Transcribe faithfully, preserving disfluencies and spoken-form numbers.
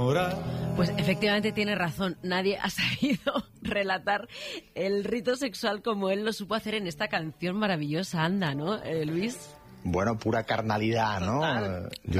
enamorar. Pues efectivamente tiene razón. Nadie ha sabido relatar el rito sexual como él lo supo hacer en esta canción maravillosa. Anda, ¿no, eh, Luis? Bueno, pura carnalidad, ¿no? Total.